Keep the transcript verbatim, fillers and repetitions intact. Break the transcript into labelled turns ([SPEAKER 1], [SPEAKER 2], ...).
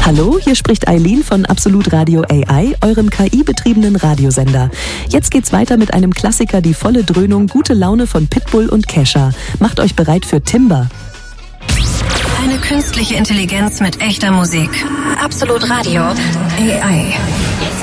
[SPEAKER 1] Hallo, hier spricht Eileen von Absolut Radio A I, eurem K I-betriebenen Radiosender. Jetzt geht's weiter mit einem Klassiker, die volle Dröhnung, gute Laune von Pitbull und Kesha. Macht euch bereit für Timber.
[SPEAKER 2] Eine künstliche Intelligenz mit echter Musik. Absolut Radio A I.